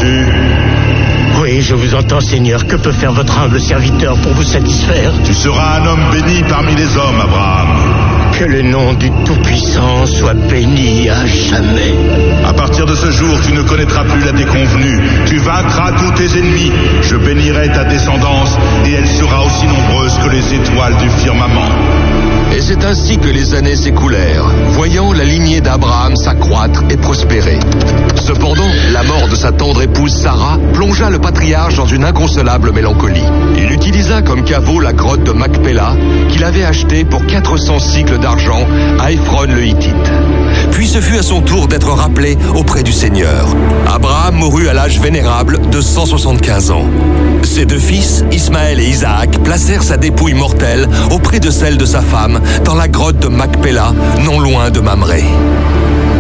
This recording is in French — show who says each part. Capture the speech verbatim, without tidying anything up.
Speaker 1: m'entends-tu?
Speaker 2: Oui, je vous entends, Seigneur. Que peut faire votre humble serviteur pour vous satisfaire?
Speaker 1: Tu seras un homme béni parmi les hommes, Abraham.
Speaker 2: Que le nom du Tout-Puissant soit béni à jamais.
Speaker 1: À partir de ce jour, tu ne connaîtras plus la déconvenue. Tu vaincras tous tes ennemis. Je bénirai ta descendance et elle sera aussi nombreuse que les étoiles du firmament.
Speaker 3: Et c'est ainsi que les années s'écoulèrent, voyant la lignée d'Abraham s'accroître et prospérer. Cependant, la mort de sa tendre épouse Sarah plongea le patriarche dans une inconsolable mélancolie. Il utilisa comme caveau la grotte de Macpéla qu'il avait achetée pour quatre cents cycles d'argent à Éphron le Hittite. Puis ce fut à son tour d'être rappelé auprès du Seigneur. Abraham mourut à l'âge vénérable de cent soixante-quinze ans. Ses deux fils, Ismaël et Isaac, placèrent sa dépouille mortelle auprès de celle de sa femme dans la grotte de Macpéla, non loin de Mamré.